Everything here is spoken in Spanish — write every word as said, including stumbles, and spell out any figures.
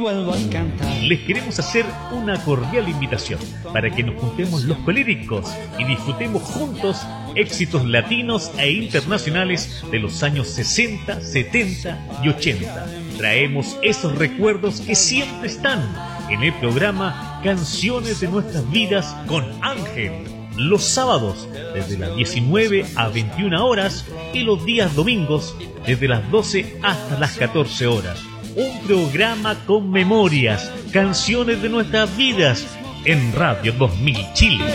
Vuelvo a cantar. Les queremos hacer una cordial invitación para que nos juntemos los colíricos y disfrutemos juntos éxitos latinos e internacionales de los años sesenta, setenta y ochenta. Traemos esos recuerdos que siempre están en el programa Canciones de Nuestras Vidas con Ángel. Los sábados desde las diecinueve a veintiuna horas y los días domingos desde las doce hasta las catorce horas. Un programa con memorias, canciones de nuestras vidas en Radio dos mil Chile.